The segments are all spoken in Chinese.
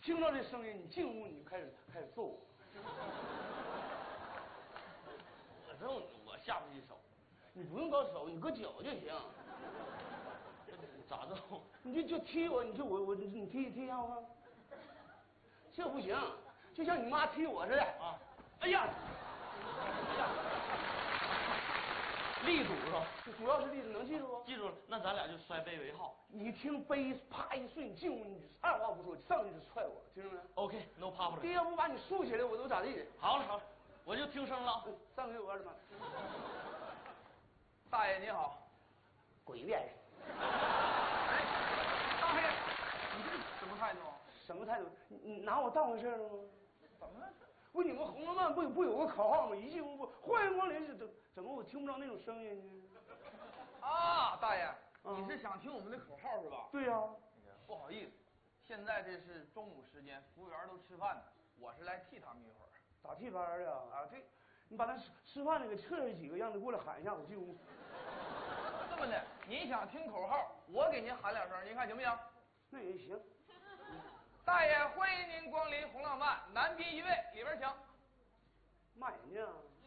听到这声音，你进屋你就开始揍我。 我下不去手， 你不用搞手，你搁脚就行。 咋揍？ 你就踢我，你踢一下我看。这不行，就像你妈踢我似的啊！哎呀， 力度是吧？ 主要是力度，能记住不？ 记住了，那咱俩就摔杯为号。 你一听杯啪一碎，你进屋你二话不说，上去就踹我，听着没 ？OK，no problem。 爹要不把你竖起来，我都咋地？ 好了，我就听声了。 上回我儿子妈。 大爷你好， 滚一边去！ 哎，大爷，你这什么态度？ 什么态度？你拿我当回事了吗？ 怎么了？ 不，你们红楼梦不有个口号吗？一进屋不欢迎光临，怎么我听不着那种声音呢？ 啊，大爷，你是想听我们的口号是吧？ 对呀。 不好意思，现在这是中午时间，服务员都吃饭呢，我是来替他们一会儿。 咋替班的啊？对， 你把他吃饭的给撤下几个，让他过来喊一下，我进屋。 这么的，您想听口号，我给您喊两声，您看行不行？ 那也行。 大爷，欢迎您光临红浪漫，男宾一位，里边请。 骂人家？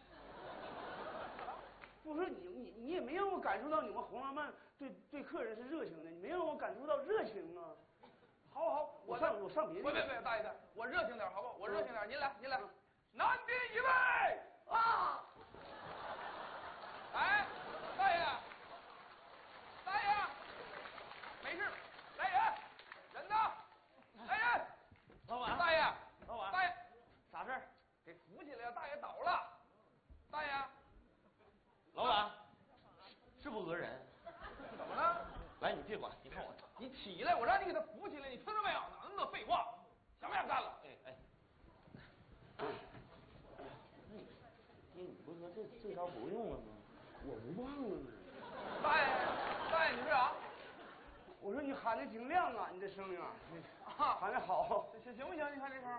不是你也没让我感受到你们红浪漫对客人是热情的，你没让我感受到热情啊。好，我上别的。 别，大爷，我热情点好不好？我热情点，您来，男宾一位啊！哎，大爷，没事，来人呢？来人！ 老板， 大爷， 大爷，啥事儿？ 给扶起来呀！大爷倒了，大爷。 老板，是不讹人？ 怎么了？ 来，你别管，你看我， 你起来，我让你给他扶起来，你听着没有？哪那么多废话？想不想干了？ 哎， 你不是说这招不用了吗？我不忘了呢。 大爷，你说啥？ 我说你喊的挺亮啊，你这声音啊，喊的好。 行不行？你看这声。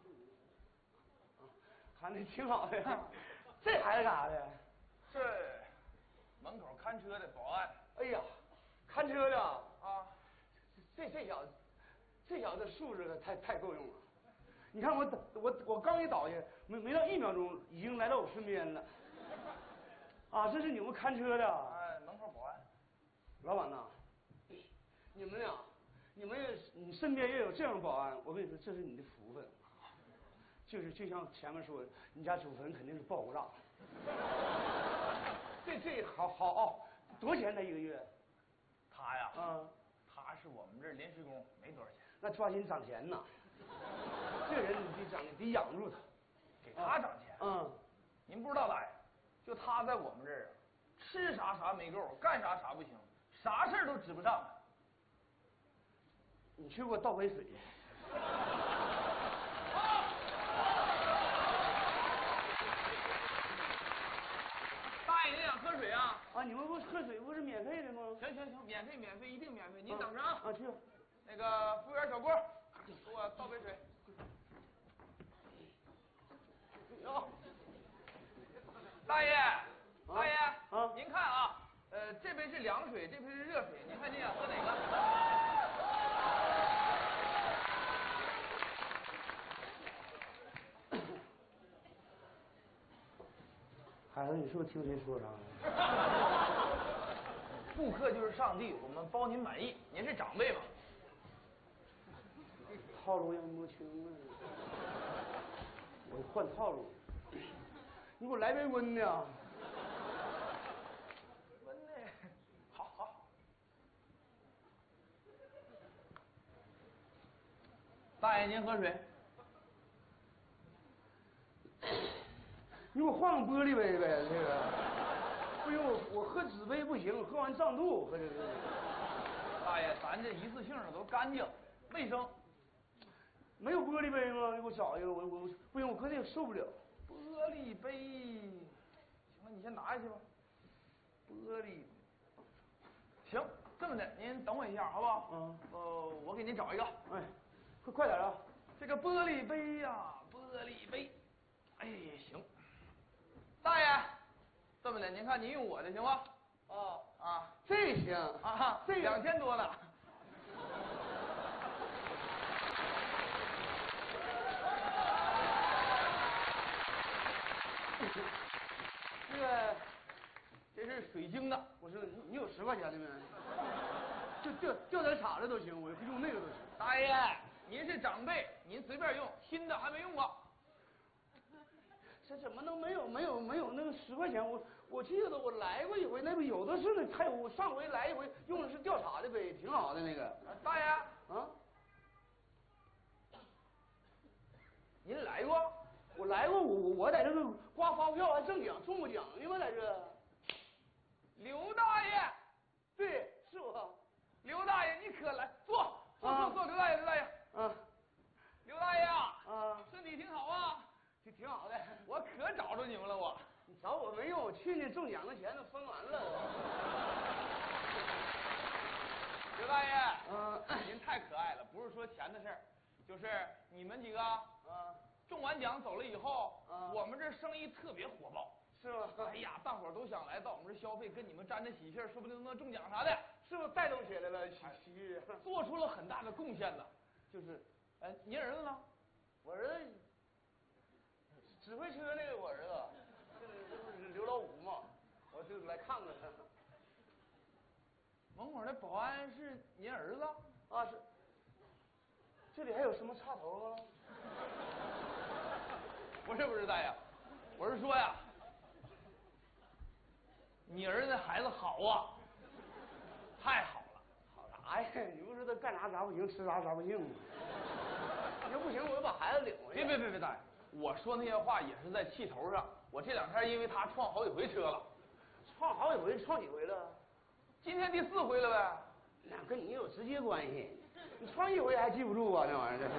喊的挺好的。这孩子干啥的？ 是门口看车的保安。 哎呀，看车的啊！ 这小子素质太够用了。你看我刚一倒下，没到1秒钟，已经来到我身边了。啊，这是你们看车的？ 哎，门口保安。 老板呐，你们俩，你身边要有这样的保安，我跟你说，这是你的福分。就像前面说，你家祖坟肯定是爆过炸。这好，多少钱他一个月？ 他呀，他是我们这儿临时工，没多少钱。 那抓紧涨钱呐！这人你得养住他， 给他涨钱。您不知道大爷，就他在我们这儿啊，吃啥没够，干啥不行，啥事儿都指不上。 你去给我倒杯水。 大爷，您想喝水啊？ 啊，你们不喝水不是免费的吗？ 行，免费，一定免费。您等着啊。 去。 那个服务员小郭，给我倒杯水。大爷，您看啊，这杯是凉水，这杯是热水，您看您想喝哪个？ 孩子，你是不是听谁说啥？ 顾客就是上帝，我们包您满意。您是长辈嘛？ 套路也摸清了，我换套路。你给我来杯温的。 温的，好。大爷，您喝水。 你给我换个玻璃杯呗，这个。不行，我喝纸杯不行，喝完胀肚，喝这个。 大爷，咱这一次性的都干净卫生。 没有玻璃杯吗？你给我找一个，我不行，我喝这个受不了。 玻璃杯，行了，你先拿下去吧。玻璃，行，这么的，您等我一下，好不好？我给您找一个。 哎，快点啊！ 这个玻璃杯呀，玻璃杯，哎，行。大爷，这么的，您看您用我的行吗？ 这行啊，这2000多呢。 水晶的。 我说你有10块钱的没？就掉点叉子都行，我用那个都行。 大爷，您是长辈，您随便用，新的还没用过。 这怎么能没有那个10块钱？我记得我来过一回，那不有的是呢。还有我上回来一回用的是调查的杯，挺好的那个。 大爷， 啊， 您来过？ 我来过，我在这个刮发票还中过奖呢吗？在这。 刘大爷， 对，是我。 刘大爷，你可来，坐，刘大爷，刘大爷啊，身体挺好啊。 挺好的， 我可找着你们了，我。 你找我没用，我去年中奖的钱都分完了。 刘大爷，您太可爱了，不是说钱的事儿，就是你们几个，中完奖走了以后，我们这生意特别火爆， 是吗？ 哎呀，大伙儿都想来到我们这消费，跟你们沾着喜气儿，说不定能中奖啥的， 是不是带动起来了？喜悦， 做出了很大的贡献呢。就是，您儿子呢？ 我儿子。指挥车那个我儿子，这不是刘老五嘛，我就来看看他。 门口那保安是您儿子？ 啊，是。这里还有什么插头吗？ 不是大爷，我是说呀，你儿子孩子好啊，太好了。 好啥呀？你不知道干啥不行，吃啥不行吗？要不行，我就把孩子领回去。 别，大爷。我说那些话也是在气头上。我这2天因为他撞好几回车了。 撞好几回？撞几回了？ 今天第4回了呗。 那跟你有直接关系。你撞1回还记不住啊？那玩意儿这是。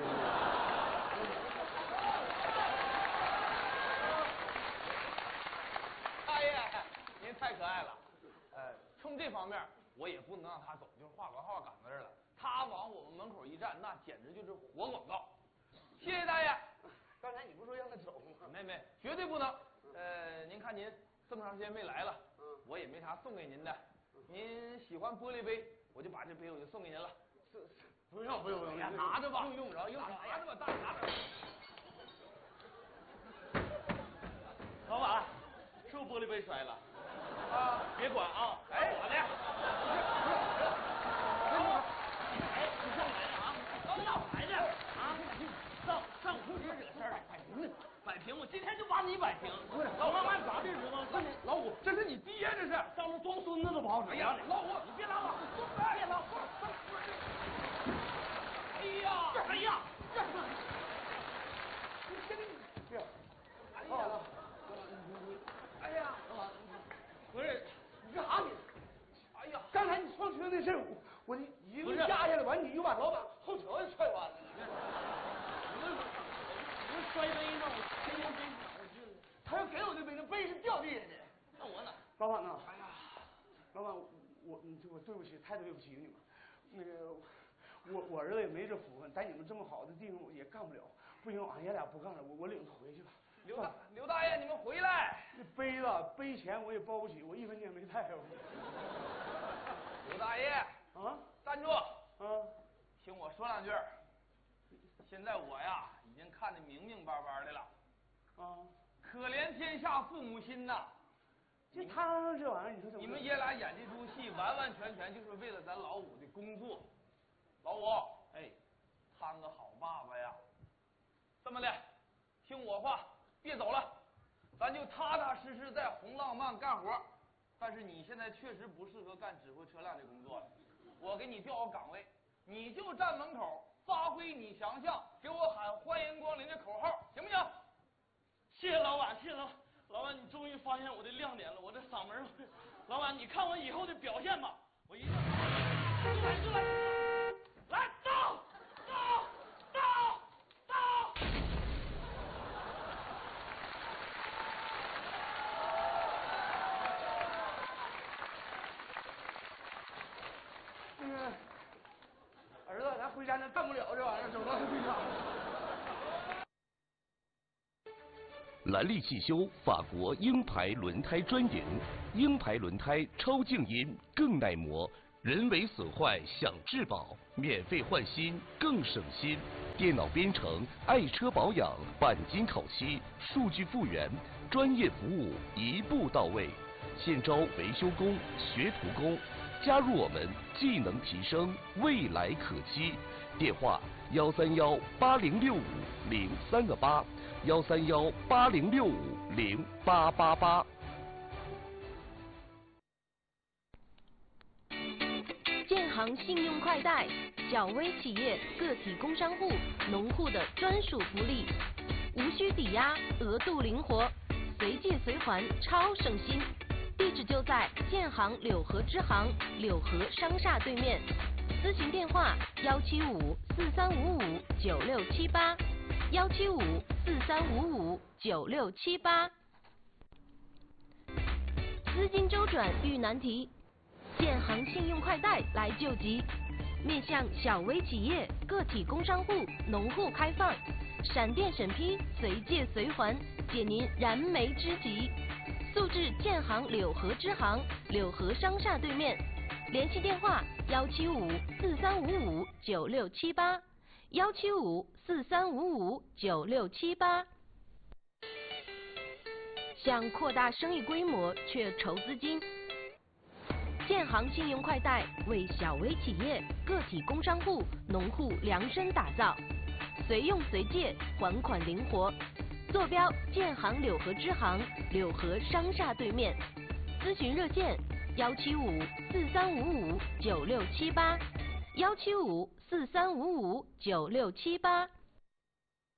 大爷，您太可爱了。冲这方面我也不能让他走，就是话赶话赶到这儿了。他往我们门口一站，那简直就是活广告。谢谢大爷。 刚才你不说让他走吗？ 没，绝对不能。您看您这么长时间没来了，我也没啥送给您的。您喜欢玻璃杯，我就把这杯我就送给您了。 不用， 呀，拿着吧， 用不着， 拿着吧，大爷拿着。 老板，是不是玻璃杯摔了？别管啊， 我的。 你上来了啊？哪来的啊？上我这惹事儿了！摆平，我今天就把你摆平。老王干啥这是吗？ 老五，这是你爹，这是上面装孙子都不好使。 哎呀，老五， 你别拉我，别拉我！哎呀！ 哎呀， 不是，你干啥你？ 哎呀， 刚才你撞车那事儿，我一个压下来，完你又把老板后脚给踹弯了。 你摔杯吗？我天天杯哪儿去了？ 他要给我这杯，那杯是掉地下的。 那我哪？ 老板呢？ 哎呀， 老板，我对不起，太对不起你们。那个，我儿子也没这福分，在你们这么好的地方也干不了。不行，俺爷俩不干了，我领他回去吧。 刘大爷，你们回来。 这杯子杯钱我也包不起，我1分钱没带。 刘大爷，站住！听我说2句。现在我呀，已经看得明明白白的了。可怜天下父母心呐！ 就他这玩意儿，你说怎么？ 你们爷俩演这出戏，完完全全就是为了咱老五的工作。老五，当个好爸爸呀！这么的，听我话，别走了，咱就踏踏实实在红浪漫干活。但是你现在确实不适合干指挥车辆这工作了，我给你调个岗位，你就站门口，发挥你强项，给我喊欢迎光临的口号，行不行？ 谢谢老板，谢谢老板，你终于发现我的亮点了，我这嗓门。老板，你看我以后的表现吧，我一定就来，来到。 儿子，咱回家咱干不了这玩意儿，走到会场。 兰利汽修法国鹰牌轮胎专营，鹰牌轮胎超静音更耐磨，人为损坏享质保，免费换新更省心。电脑编程、爱车保养、钣金烤漆、数据复原，专业服务一步到位。 现招维修工、学徒工，加入我们，技能提升，未来可期。电话131-8065038，131-806500888。 建行信用快贷，小微企业、个体工商户、农户的专属福利，无需抵押，额度灵活，随借随还，超省心。地址就在建行柳河支行柳河商厦对面，咨询电话175-4355-9678，175-4355-9678。资金周转遇难题，建行信用快贷来救急，面向小微企业、个体工商户、农户开放，闪电审批，随借随还，解您燃眉之急。速至建行柳河支行柳河商厦对面，联系电话175-4355-9678，175-4355-9678。想扩大生意规模却筹资金，建行信用快贷为小微企业、个体工商户、农户量身打造，随用随借，还款灵活。坐标建行柳河支行柳河商厦对面，咨询热线175-4355-9678，175-4355-9678。